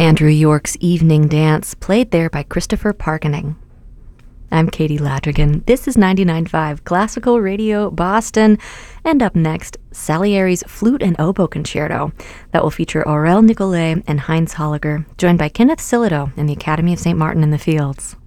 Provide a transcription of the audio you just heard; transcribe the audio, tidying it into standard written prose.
Andrew York's Evening Dance, played there by Christopher Parkening. I'm Katie Ladrigan. This is 99.5 Classical Radio Boston. And up next, Salieri's Flute and Oboe Concerto that will feature Aurel Nicolai and Heinz Holliger, joined by Kenneth Sillito and the Academy of St. Martin in the Fields.